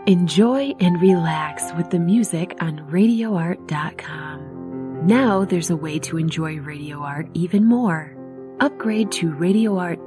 Enjoy and relax with the music on RadioArt.com. Now there's a way to enjoy Radio Art even more. Upgrade to Radio Art